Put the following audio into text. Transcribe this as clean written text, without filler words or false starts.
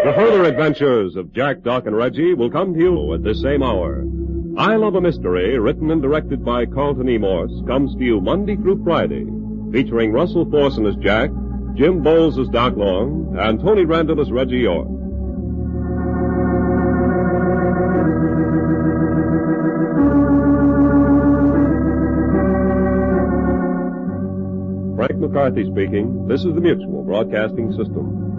The further adventures of Jack, Doc, and Reggie will come to you at this same hour. I Love a Mystery, written and directed by Carlton E. Morse, comes to you Monday through Friday, featuring Russell Thorson as Jack, Jim Bowles as Doc Long, and Tony Randall as Reggie York. Frank McCarthy speaking. This is the Mutual Broadcasting System.